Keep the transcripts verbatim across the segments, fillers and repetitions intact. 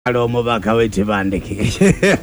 Omubaka w'ekibandeke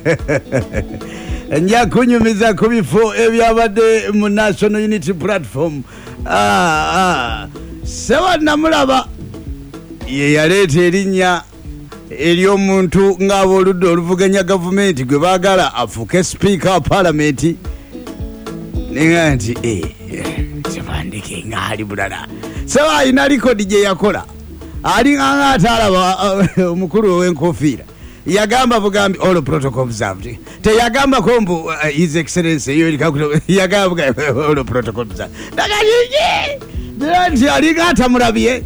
nja kunyumiza ku bifo ebyabadde mu National Unity Platform. ah, ah. Sewa namulaba ye yaleeta erinnya ery'omuntu ng'abooludde oluvuganya gavumenti gwe baagala afuuke speaker wa parliament ninga nti kibandeke ng'ali bulala. Sewa alina likodi gye yakola ali nga atalaba omukulu w'enkofiira yagamba bugambi all protocol observed teyagamba kombu uh, his excellency yo likakulo yagamba all protocol observed dagayije nti ali nga atamulabye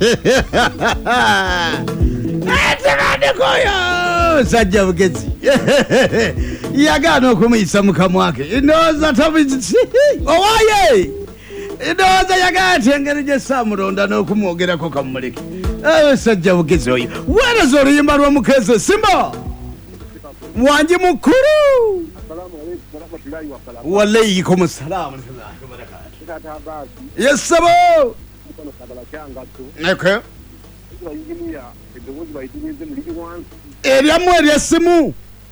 atabade koyo sajja bugezi yagana okumuyisa mukamwake ndowooza tabizi owaye ndowooza yagana engeri gye saamuronda n'okumwogerako kamuleke. Eh, sajja bugezi oyo weereza oluyimba lw'omukeeze Simba Wanji mukuru. Walaikum salaam. Yes sabo. Okay. Eri amwe lyesimu.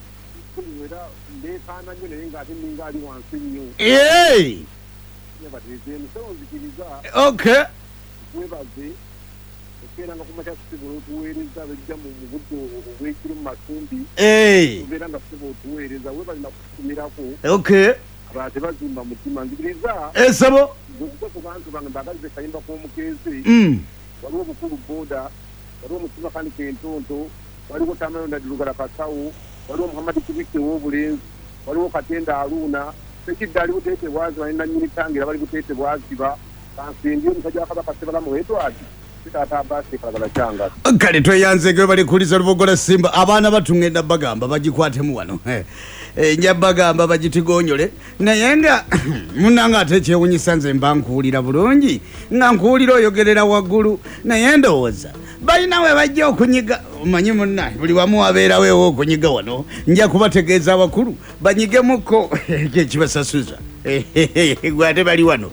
Eh. Okay. Hey. Okay. Eh sabo. Mm. Kale tweyanze gwe bali kuliza lubogola Simba abaana batungenda bagamba bagikwatemu wano eh nya bagamba bagitigonyole naye nga munanga atekyewunyisa nze mbankuulira bulungi nga nkuulira oyogerera waggulu naye ndowooza balina we bajja okunyiga omanyi munna buli wamu wabeerawo ewo okunyiga wano nja kubategeeza abakulu banyigemuko ekibasasuza gwate bali wano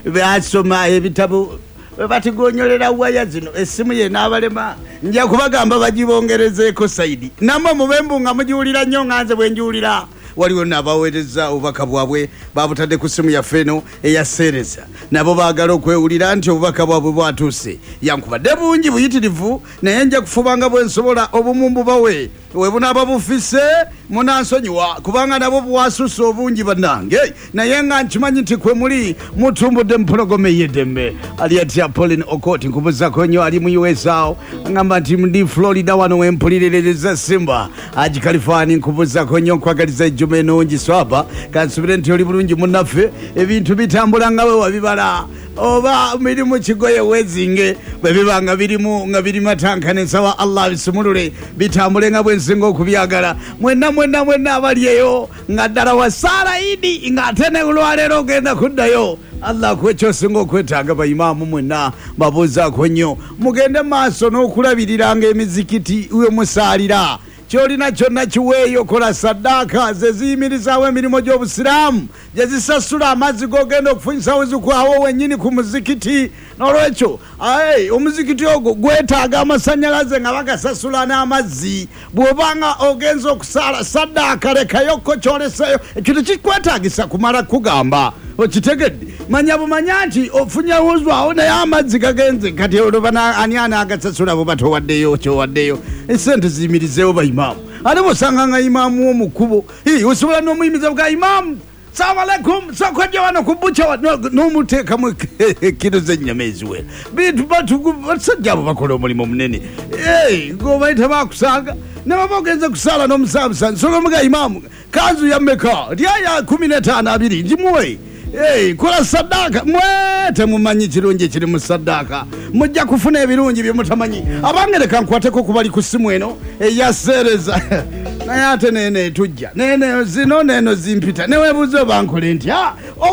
basoma ebitabo batigonyolera waya zino essimu ye n'abalema nja kubagamba bagibongerezeeko saidi namwe mubembu nga mugiwulira nnyo nga nze bwe njiwulira waliwo n'abaweereza obubaka bwabwe babutadde ku ssimu yaffe eno eyaseereza nabo baagala okwewulira nti obubaka bwabwe bwatuuse yankubadde bungi buyitirivu naye nja kufubanga bwe nsobola obumu mbubawe we bunaaba bufise munansonyiwa kubanga nabo bwasusse obungi bannange naye nga nkimanyi nti kwe muli mutumbudde mpologoma ey'eddembe ali atya Pauline Okoti nkubuzako nnyo ali mu U S awo ngamba nti ndi Florida wano wempulirereza Simba aji Kalifani nkubuzako nnyo nkwagaliza ejjuma ennungi swaba kansubire nti oli bulungi munnaffe ebintu bitambula nga we wabibala oba mirimu kigoye wezinge bwe bibanga birimu nga biri matankane nsawa Allah bisumulule bitambule nga bwe nsinga okubyagala mwenna mwenna mwenna abalyeyo nga ddala wasaala idi nga ate ne olwaleero ogenda kuddayo Allah kwekyosinga okwetaaga baimaamu mwenna babuuzaako nnyo mugende maaso n'okulabiriranga emizikiti we musaalira kyolina kyonna kiweeyo kola saddaaka ze ziyimirizaawo emirimu gy'obusiraamu gye zisasula amazzi g'ogenda okufunyisa wezikwawo wennyini ku muzikiti n'olwekyo aye omuzikiti ogwo gwetaaga amasanyalaze nga bagasasula n'amazzi bw'obanga ogenza okusaala saddaaka lekayokko kyoleseyo ekintu kikwetaagisa kumala kugamba okitegedde manya bumanya nti ofunyawuzwawo naye amazzi gagenze kati olobana ani anaagasasula bwe batowaddeyo kyowaddeyo esente ziyimirizeewo baimaamu ate bw'osanga nga imaamu w'omukubo osobola n'omuyimiza bwa imaamu salamu alaikum sokojja wano ku bucha n'omuteekamu kiro z'ennyama eziwera bintu basajja abo bakola omulimu omunene ng'obayita bakusanga ne baba ogenze kusaala n'omusaamusa nsolo omuga imaamu kanzu ya mmeka lyaya kumi n'etaano abiri ngimuwe Hey, kola sadaka mwete mumanyi kirungi kiri mu sadaka mujja kufuna ebirungi bye mutamanyi abangereka nkwateko kubali ku simu eno eyaseereza naye ate nene tujja nene zino neno zimpita newebuuze bankole ntya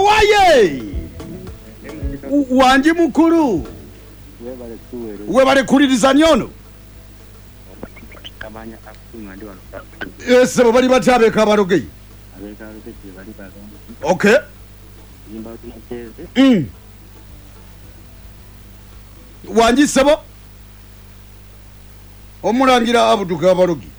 owaye wanji mukulu webale kuliriza nyono ese bo bali batyabeka abalogei okay. Mm. Wanji sabo omulangira abutuka abalogi